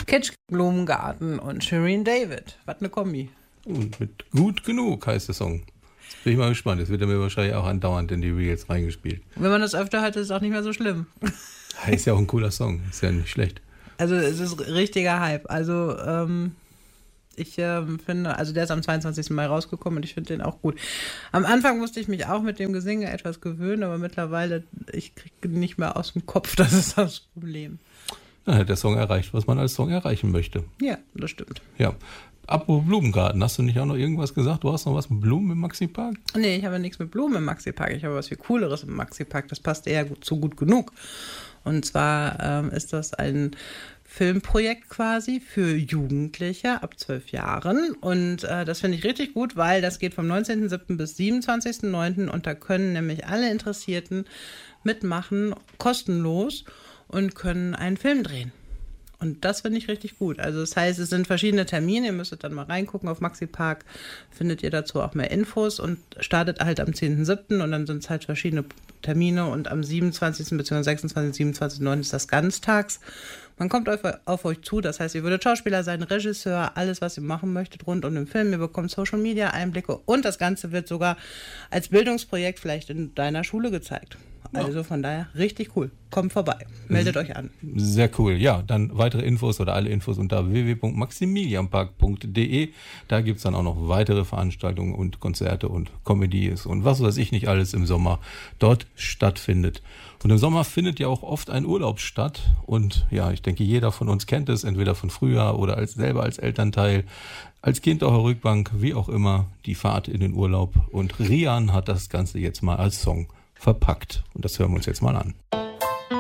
Kitsch Blumengarten und Shirin David. Was eine Kombi. Und mit Gut genug heißt der Song. Jetzt bin ich mal gespannt. Jetzt wird er mir wahrscheinlich auch andauernd in die Reels reingespielt. Wenn man das öfter hört, ist es auch nicht mehr so schlimm. Ist ja auch ein cooler Song. Ist ja nicht schlecht. Also es ist richtiger Hype. Also ich finde, also der ist am 22. Mai rausgekommen und ich finde den auch gut. Am Anfang musste ich mich auch mit dem Gesinge etwas gewöhnen, aber mittlerweile, ich kriege nicht mehr aus dem Kopf, das ist das Problem. Dann hat der Song erreicht, was man als Song erreichen möchte. Ja, das stimmt. Ja. Apropos Blumengarten, hast du nicht auch noch irgendwas gesagt? Du hast noch was mit Blumen im Maxi-Park? Nee, ich habe nichts mit Blumen im Maxi-Park. Ich habe was viel Cooleres im Maxi-Park. Das passt eher zu gut genug. Und zwar ist das ein Filmprojekt quasi für Jugendliche ab 12 Jahren. Und das finde ich richtig gut, weil das geht vom 19.07. bis 27.09. und da können nämlich alle Interessierten mitmachen, kostenlos und können einen Film drehen. Und das finde ich richtig gut. Also das heißt, es sind verschiedene Termine. Ihr müsstet dann mal reingucken auf Maxi-Park. Findet ihr dazu auch mehr Infos und startet halt am 10.07. und dann sind es halt verschiedene Termine und am 27. bzw. 26. 27.09. ist das ganztags. Man kommt auf euch zu, das heißt, ihr würdet Schauspieler sein, Regisseur, alles, was ihr machen möchtet rund um den Film. Ihr bekommt Social-Media-Einblicke und das Ganze wird sogar als Bildungsprojekt vielleicht in deiner Schule gezeigt. Also von daher richtig cool. Kommt vorbei. Meldet euch an. Sehr cool. Ja, dann weitere Infos oder alle Infos unter www.maximilianpark.de. Da gibt es dann auch noch weitere Veranstaltungen und Konzerte und Comedies und was weiß ich nicht alles im Sommer dort stattfindet. Und im Sommer findet ja auch oft ein Urlaub statt. Und ja, ich denke, jeder von uns kennt es, entweder von früher oder selber als Elternteil, als Kind auf der Rückbank, wie auch immer, die Fahrt in den Urlaub. Und Rian hat das Ganze jetzt mal als Song verpackt. Und das hören wir uns jetzt mal an.